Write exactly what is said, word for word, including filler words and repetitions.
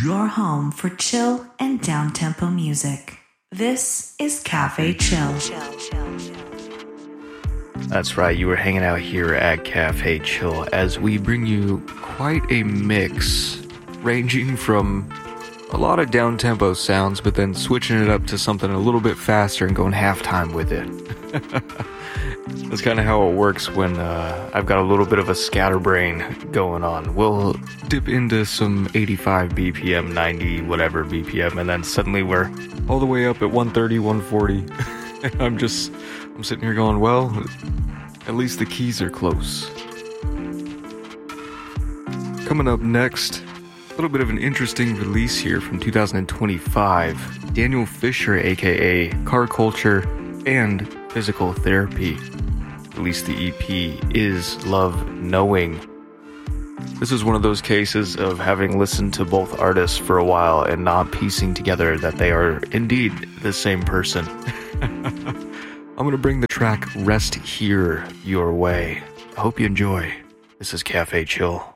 Your home for chill and down-tempo music. This is Cafe Chill. That's right, you were hanging out here at Cafe Chill as we bring you quite a mix, ranging from a lot of down-tempo sounds, but then switching it up to something a little bit faster and going halftime with it. That's kind of how it works when uh, I've got a little bit of a scatterbrain going on. We'll dip into some eighty-five B P M, ninety, whatever B P M, and then suddenly we're all the way up at one thirty, one forty. And I'm just, I'm sitting here going, well, at least the keys are close. Coming up next, a little bit of an interesting release here from two thousand twenty-five. Daniel Fisher, aka Car Culture and Physical Therapy, released the E P Is Love Knowing. This is one of those cases of having listened to both artists for a while and not piecing together that they are indeed the same person. I'm going to bring the track Rest Here your way. I hope you enjoy. This is Cafe Chill.